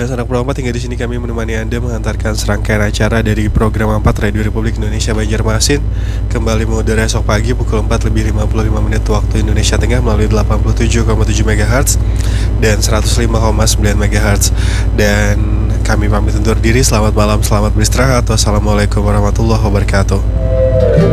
sanak Pro 4, hingga di sini kami menemani Anda mengantarkan serangkaian acara dari program 4 Radio Republik Indonesia Banjarmasin kembali mengudara esok pagi pukul 4:55 waktu Indonesia Tengah melalui 87,7 MHz dan 105,9 MHz. Dan kami pamit undur diri. Selamat malam, selamat beristirahat. Wassalamualaikum warahmatullahi wabarakatuh.